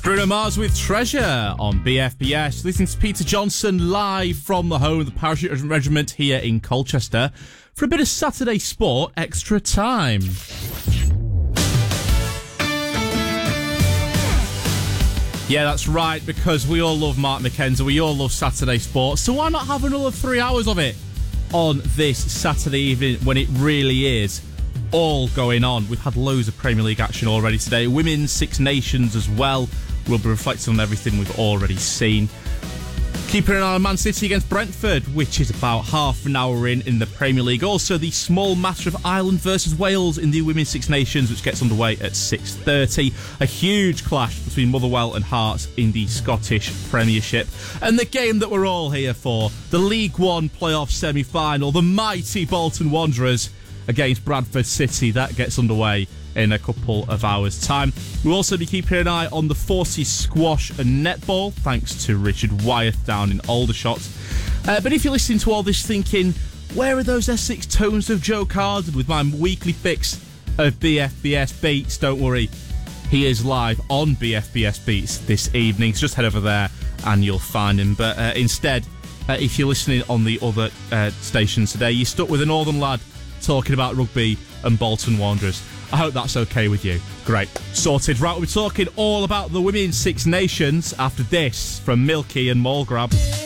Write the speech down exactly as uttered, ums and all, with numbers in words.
Bruno Mars with Treasure on B F B S. Listening to Peter Johnson live from the home of the Parachute Regiment here in Colchester for a bit of Saturday sport extra time. Yeah, that's right, because we all love Mark McKenzie, we all love Saturday sport, so why not have another three hours of it on this Saturday evening when it really is all going on? We've had loads of Premier League action already today, Women's Six Nations as well. We'll be reflecting on everything we've already seen. Keeping an eye on Man City against Brentford, which is about half an hour in in the Premier League. Also, the small matter of Ireland versus Wales in the Women's Six Nations, which gets underway at six thirty. A huge clash between Motherwell and Hearts in the Scottish Premiership. And the game that we're all here for, the League One playoff semi-final, the mighty Bolton Wanderers against Bradford City. That gets underway in a couple of hours' time. We'll also be keeping an eye on the Forces squash and netball, thanks to Richard Wyeth down in Aldershot. Uh, but if you're listening to all this thinking, where are those Essex tones of Joe Carden with my weekly fix of B F B S Beats? Don't worry, he is live on B F B S Beats this evening, so just head over there and you'll find him. But uh, instead, uh, if you're listening on the other uh, stations today, you're stuck with a northern lad talking about rugby and Bolton Wanderers. I hope that's okay with you. Great. Sorted. Right, we'll be talking all about the Women's Six Nations after this from Milky and Mallgrab.